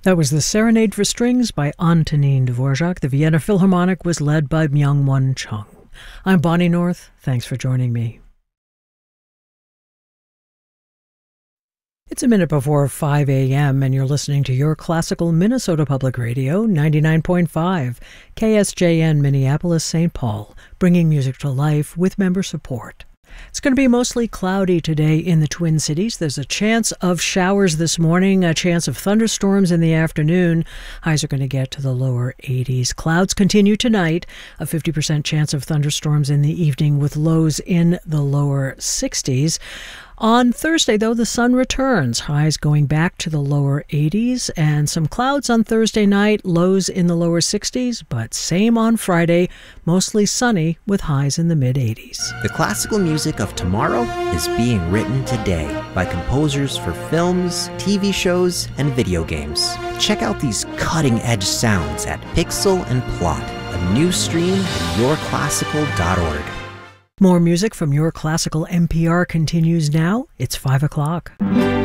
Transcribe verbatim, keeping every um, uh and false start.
That was the Serenade for Strings by Antonin Dvorak. The Vienna Philharmonic was led by Myung-Whun Chung. I'm Bonnie North. Thanks for joining me. It's a minute before five a.m. and you're listening to Your Classical Minnesota Public Radio, ninety-nine point five, K S J N Minneapolis, Saint Paul, bringing music to life with member support. It's going to be mostly cloudy today in the Twin Cities. There's a chance of showers this morning, a chance of thunderstorms in the afternoon. Highs are going to get to the lower eighties. Clouds continue tonight. A fifty percent chance of thunderstorms in the evening with lows in the lower sixties. On Thursday, though, the sun returns, highs going back to the lower eighties, and some clouds on Thursday night, lows in the lower sixties, but same on Friday, mostly sunny with highs in the mid-eighties. The classical music of tomorrow is being written today by composers for films, T V shows, and video games. Check out these cutting-edge sounds at Pixel and Plot, a new stream at your classical dot org. More music from Your Classical N P R continues now. It's five o'clock.